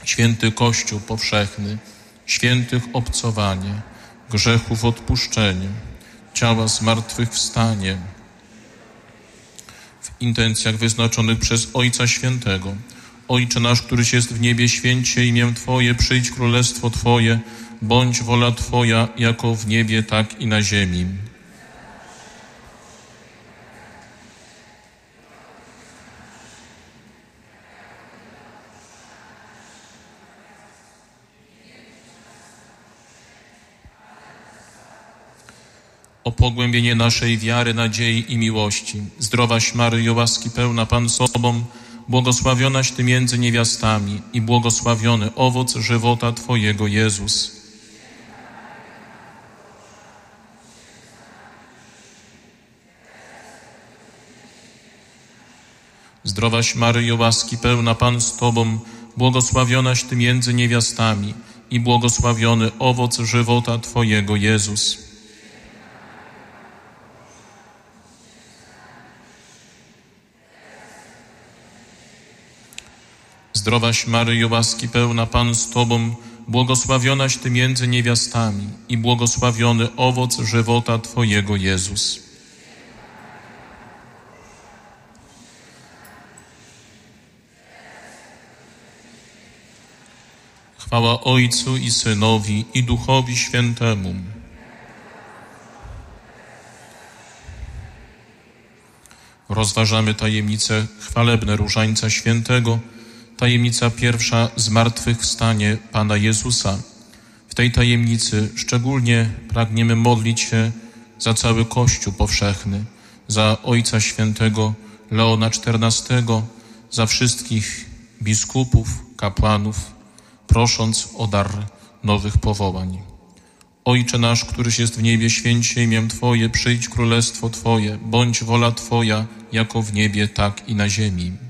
święty Kościół powszechny, świętych obcowanie, grzechów odpuszczenie, ciała zmartwychwstanie. W intencjach wyznaczonych przez Ojca Świętego. Ojcze nasz, któryś jest w niebie, święć się imię Twoje, przyjdź królestwo Twoje, bądź wola Twoja, jako w niebie, tak i na ziemi. O pogłębienie naszej wiary, nadziei i miłości. Zdrowaś Maryjo, łaski pełna, Pan z Tobą, błogosławionaś Ty między niewiastami i błogosławiony owoc żywota Twojego, Jezus. Zdrowaś Maryjo, łaski pełna, Pan z Tobą, błogosławionaś Ty między niewiastami i błogosławiony owoc żywota Twojego, Jezus. Zdrowaś Maryjo, łaski pełna, Pan z Tobą, błogosławionaś Ty między niewiastami i błogosławiony owoc żywota Twojego, Jezus. Chwała Ojcu i Synowi i Duchowi Świętemu. Rozważamy tajemnice chwalebne Różańca Świętego. Tajemnica pierwsza, zmartwychwstanie Pana Jezusa. W tej tajemnicy szczególnie pragniemy modlić się za cały Kościół powszechny, za Ojca Świętego Leona XIV, za wszystkich biskupów, kapłanów, prosząc o dar nowych powołań. Ojcze nasz, któryś jest w niebie, święć się imię Twoje, przyjdź królestwo Twoje, bądź wola Twoja, jako w niebie, tak i na ziemi.